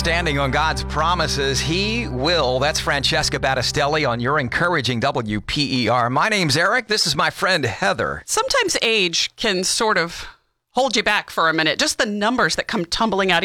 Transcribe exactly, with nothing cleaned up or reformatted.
standing on God's promises. He will. That's Francesca Battistelli on your encouraging W P E R. My name's Eric. This is my friend Heather. Sometimes age can sort of hold you back for a minute. Just the numbers that come tumbling out